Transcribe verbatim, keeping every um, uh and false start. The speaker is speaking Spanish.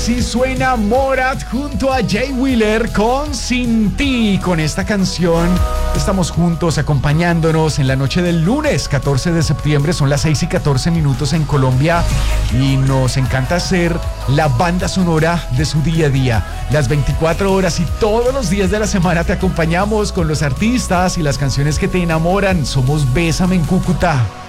Sí suena Morat junto a Jay Wheeler con Sin Ti. Con esta canción estamos juntos acompañándonos en la noche del lunes catorce de septiembre. Son las seis y catorce minutos en Colombia y nos encanta ser la banda sonora de su día a día. Las veinticuatro horas y todos los días de la semana te acompañamos con los artistas y las canciones que te enamoran. Somos Bésame en Cúcuta.